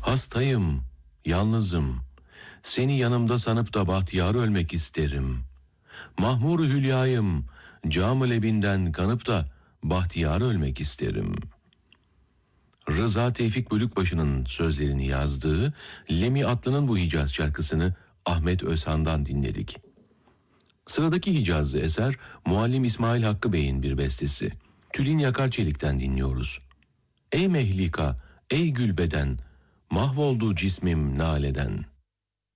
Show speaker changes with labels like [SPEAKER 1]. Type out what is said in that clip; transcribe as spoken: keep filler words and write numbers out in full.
[SPEAKER 1] Hastayım, yalnızım. Seni yanımda sanıp da bahtiyar ölmek isterim. Mahmur hülyayım, cam-ı lebinden kanıp da bahtiyar ölmek isterim. Rıza Tevfik Bölükbaşı'nın sözlerini yazdığı Lemi Atlı'nın bu Hicaz şarkısını Ahmet Özhan'dan dinledik. Sıradaki Hicazlı eser Muallim İsmail Hakkı Bey'in bir bestesi. Tülin Yakar Çelik'ten dinliyoruz. Ey mehlika, ey gülbeden, mahvoldu cismim naleden.